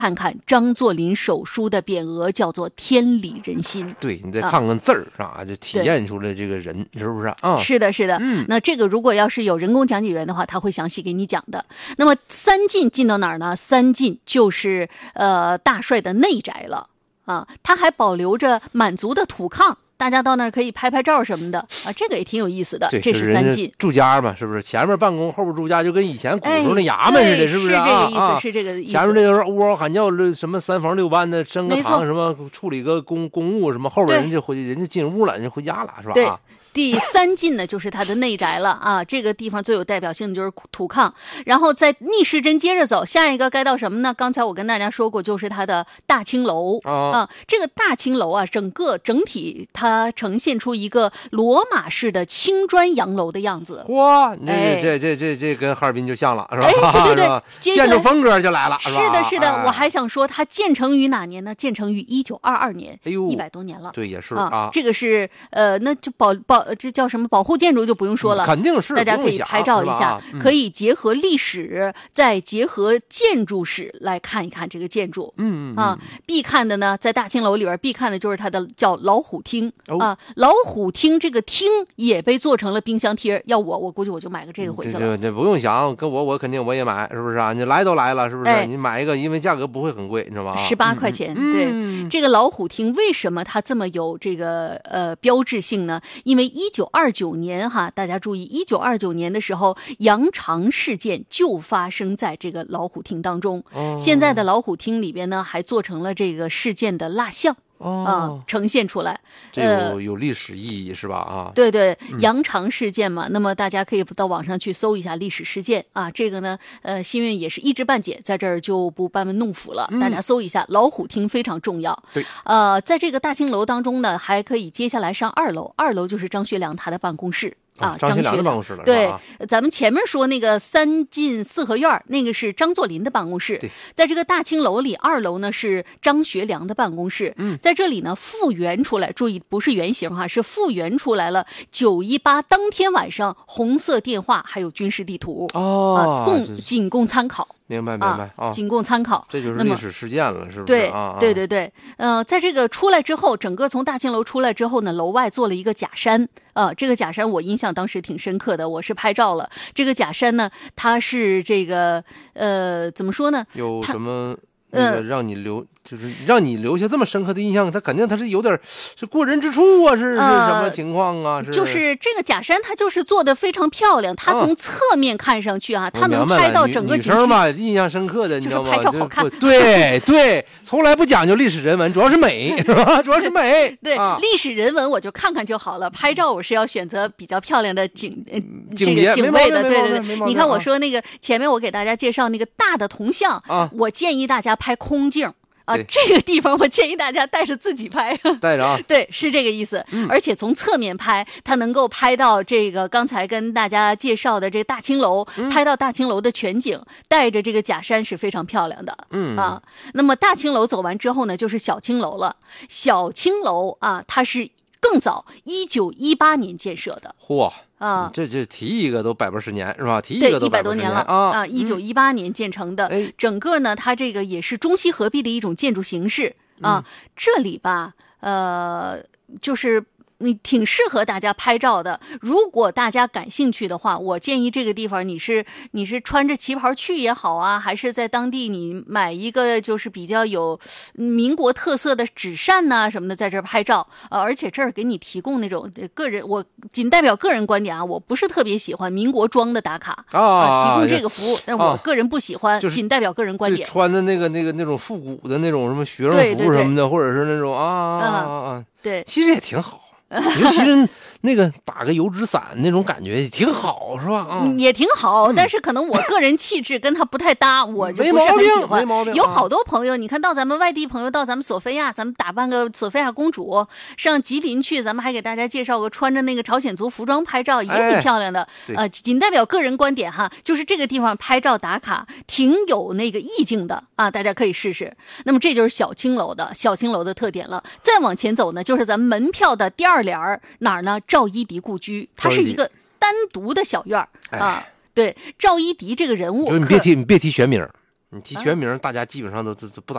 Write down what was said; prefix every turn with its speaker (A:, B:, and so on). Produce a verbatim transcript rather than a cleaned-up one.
A: 看看张作霖手书的匾额，叫做天理人心。
B: 对，你再看看字儿啊，就体现出来这个人是不是啊？
A: 是的，是的。嗯，那这个如果要是有人工讲解员的话，他会详细给你讲的。那么三进进到哪儿呢？三进就是呃大帅的内宅了啊，他还保留着满族的土炕。大家到那儿可以拍拍照什么的啊，这个也挺有意思的。这是三进
B: 住家嘛，是不是？前面办公，后边住家，就跟以前古时候那衙门似的，
A: 哎、
B: 是不是？
A: 是这个意思，
B: 啊、
A: 是这个意思。
B: 前面这个呜嗷喊叫，什么三房六班的升个堂，什么处理个公公务什么，后边人就回人就进屋了，人就回家了，是吧？
A: 对。第三进呢，就是它的内宅了啊，这个地方最有代表性的就是土炕，然后在逆时针接着走，下一个该到什么呢？刚才我跟大家说过，就是它的大青楼、哦、啊，这个大青楼啊，整个整体它呈现出一个罗马式的青砖洋楼的样子。
B: 嚯，这、哎、这这这这跟哈尔滨就像了，是吧？
A: 哎，对对对，
B: 建筑风格就来了，
A: 是的，是的。哎、我还想说，它建成于哪年呢？建成于一九二二年，哎呦，一百多年了。
B: 对，也是
A: 啊，
B: 啊
A: 这个是呃，那就保保。这叫什么保护建筑就不用说了，
B: 嗯、肯定是
A: 大家可以拍照一下，
B: 嗯、
A: 可以结合历史，再结合建筑史来看一看这个建筑。
B: 嗯
A: 啊，必看的呢，在大青楼里边必看的就是它的叫老虎厅、哦、啊，老虎厅这个厅也被做成了冰箱贴，要我我估计我就买个这个回去了。
B: 这这不用想，跟我我肯定我也买，是不是啊？你来都来了，是不是？哎、你买一个，因为价格不会很贵，你知道吗？
A: 十八块钱。
B: 嗯、
A: 对、
B: 嗯，
A: 这个老虎厅为什么它这么有这个呃标志性呢？因为一九二九年哈，大家注意，一九二九年的时候，羊肠事件就发生在这个老虎厅当中。
B: 哦、
A: 现在的老虎厅里边呢，还做成了这个事件的蜡像。
B: 哦、
A: 啊，呈现出来，
B: 这有、呃、有历史意义是吧？啊，
A: 对对，羊肠事件嘛、嗯，那么大家可以到网上去搜一下历史事件啊。这个呢，呃，新运也是一知半解，在这儿就不班门弄斧了、嗯，大家搜一下，老虎厅非常重要。
B: 对，
A: 呃，在这个大青楼当中呢，还可以接下来上二楼，二楼就是张学良他的办公室。啊，
B: 张学良的办公室了。
A: 对，咱们前面说那个三进四合院，那个是张作霖的办公室。
B: 对，
A: 在这个大青楼里，二楼呢是张学良的办公室。
B: 嗯，
A: 在这里呢复原出来，注意不是原型哈，是复原出来了九一八当天晚上红色电话还有军事地图。
B: 哦，
A: 啊，供仅供参考。
B: 明白明白啊，
A: 仅供参考。
B: 这就是历史事件了，是不是？
A: 对、
B: 啊、
A: 对对对，呃，在这个出来之后，整个从大青楼出来之后呢，楼外做了一个假山，呃，这个假山我印象当时挺深刻的，我是拍照了。这个假山呢，它是这个呃，怎么说呢？
B: 有什么那个让你留？呃就是让你留下这么深刻的印象，他肯定他是有点是过人之处啊，是是什么情况啊？
A: 呃、
B: 是
A: 就是这个假山，它就是做的非常漂亮，它从侧面看上去啊，它、哦、能拍到整个景区。
B: 女生嘛，印象深刻的，你知道吗？
A: 就是拍照好看。
B: 对对，从来不讲究历史人文，主要是美，是吧？主要是美。
A: 对、
B: 啊，
A: 历史人文我就看看就好了，拍照我是要选择比较漂亮的景呃
B: 这
A: 个景位的，对对
B: 对。
A: 你看我说那个前面我给大家介绍那个大的铜像
B: 啊，
A: 我建议大家拍空镜。啊，这个地方我建议大家带着自己拍，
B: 带着啊，
A: 对，是这个意思。
B: 嗯、
A: 而且从侧面拍，它能够拍到这个刚才跟大家介绍的这大青楼，
B: 嗯、
A: 拍到大青楼的全景，带着这个假山是非常漂亮的。
B: 嗯
A: 啊，那么大青楼走完之后呢，就是小青楼了。小青楼啊，它是更早，一九一八年建设的。
B: 嚯！
A: 啊，
B: 这这提一个都百八十年是吧？提一
A: 个
B: 都
A: 百多年了
B: 啊！
A: 一九一八年建成的、
B: 嗯，
A: 整个呢，它这个也是中西合璧的一种建筑形式啊。
B: 嗯、
A: 这里吧，呃，就是你挺适合大家拍照的。如果大家感兴趣的话，我建议这个地方你是你是穿着旗袍去也好啊，还是在当地你买一个就是比较有民国特色的纸扇呐、啊、什么的，在这儿拍照。呃，而且这儿给你提供那种个人，我仅代表个人观点啊，我不是特别喜欢民国装的打卡
B: 啊，
A: 啊提供这个服务，但我个人不喜欢，
B: 就是
A: 仅代表个人观点。
B: 穿的那个那个那种复古的那种什么学生服什么的，或者是那种啊啊啊啊，
A: 对，
B: 其实也挺好。尤其是那个打个油纸伞那种感觉也挺好，是吧？
A: 嗯，也挺好，但是可能我个人气质跟他不太搭，我就不是很喜欢。
B: 没毛病，
A: 有好多朋友，你看到咱们外地朋友到咱们索菲亚，咱们打扮个索菲亚公主上吉林去，咱们还给大家介绍个穿着那个朝鲜族服装拍照，也挺漂亮的。
B: 哎、
A: 呃，仅代表个人观点哈，就是这个地方拍照打卡挺有那个意境的啊，大家可以试试。那么这就是小青楼的小青楼的特点了。再往前走呢，就是咱们门票的第二联儿哪儿呢？赵一荻故居，它是一个单独的小院儿、
B: 哎、
A: 啊。对，赵一荻这个人物，
B: 就你别提，你别提学名， 你提全名，大家基本上都都都不咋